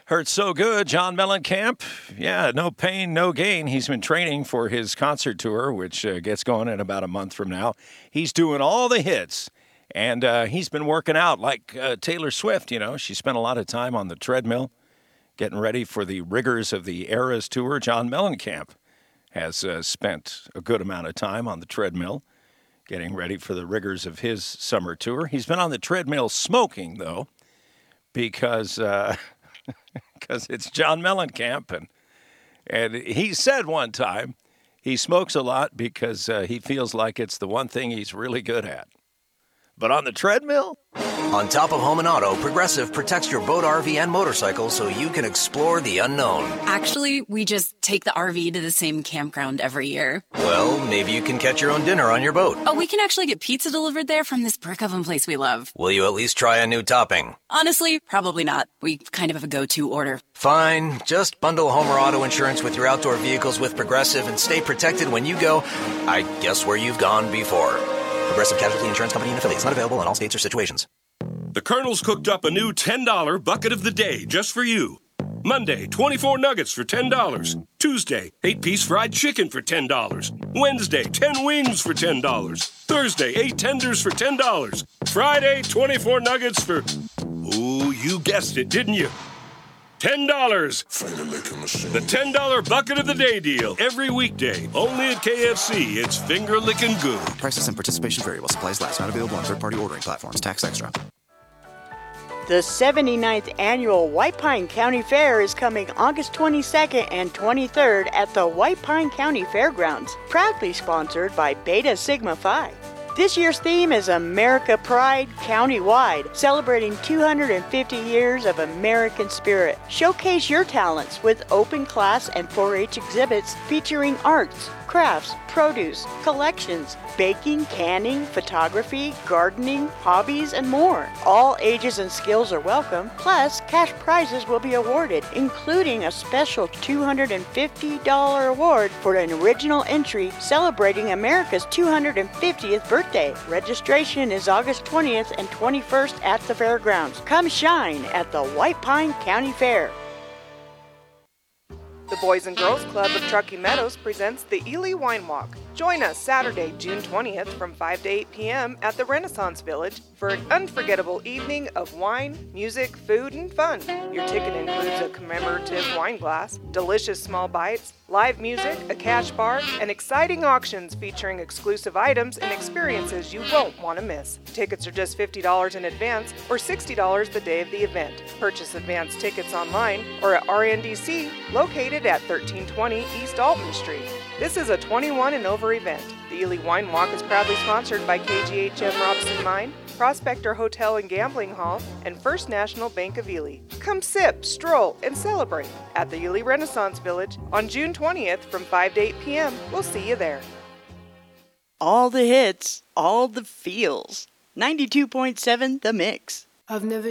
Hurt so good, John Mellencamp. Yeah, no pain, no gain. He's been training for his concert tour, which gets going in about a month from now. He's doing all the hits, and he's been working out like Taylor Swift, you know. She spent a lot of time on the treadmill getting ready for the rigors of the Eras Tour. John Mellencamp has spent a good amount of time on the treadmill getting ready for the rigors of his summer tour. He's been on the treadmill smoking, though, because it's John Mellencamp. And he said one time he smokes a lot because he feels like it's the one thing he's really good at. But on the treadmill? On top of home and auto, Progressive protects your boat, RV, and motorcycle so you can explore the unknown. Actually, we just take the RV to the same campground every year. Well, maybe you can catch your own dinner on your boat. Oh, we can actually get pizza delivered there from this brick oven place we love. Will you at least try a new topping? Honestly, probably not. We kind of have a go-to order. Fine. Just bundle home or auto insurance with your outdoor vehicles with Progressive and stay protected when you go, I guess, where you've gone before. Progressive Casualty Insurance Company and affiliates. Not available in all states or situations. The Colonel's cooked up a new $10 bucket of the day just for you. Monday, 24 nuggets for $10. Tuesday, 8-piece fried chicken for $10. Wednesday, 10 wings for $10. Thursday, 8 tenders for $10. Friday, 24 nuggets for... Ooh, you guessed it, didn't you? $10. The $10 bucket of the day deal. Every weekday. Only at KFC. It's finger licking good. Prices and participation vary while supplies last. Not available on third-party ordering platforms. Tax extra. The 79th Annual White Pine County Fair is coming August 22nd and 23rd at the White Pine County Fairgrounds, proudly sponsored by Beta Sigma Phi. This year's theme is America Pride Countywide, celebrating 250 years of American spirit. Showcase your talents with open class and 4-H exhibits featuring arts, crafts, produce, collections, baking, canning, photography, gardening, hobbies, and more. All ages and skills are welcome, plus cash prizes will be awarded, including a special $250 award for an original entry celebrating America's 250th birthday. Registration is August 20th and 21st at the fairgrounds. Come shine at the White Pine County Fair. The Boys and Girls Club of Truckee Meadows presents the Ely Wine Walk. Join us Saturday, June 20th from 5 to 8 p.m. at the Renaissance Village for an unforgettable evening of wine, music, food, and fun. Your ticket includes a commemorative wine glass, delicious small bites, live music, a cash bar, and exciting auctions featuring exclusive items and experiences you won't want to miss. Tickets are just $50 in advance or $60 the day of the event. Purchase advance tickets online or at RNDC, located at 1320 East Alton Street. This is a 21 and over event. The Ely Wine Walk is proudly sponsored by KGHM Robson Mine, Prospector Hotel and Gambling Hall, and First National Bank of Ely. Come sip, stroll, and celebrate at the Ely Renaissance Village on June 20th from 5 to 8 p.m. We'll see you there. All the hits, all the feels. 92.7 The Mix. I've never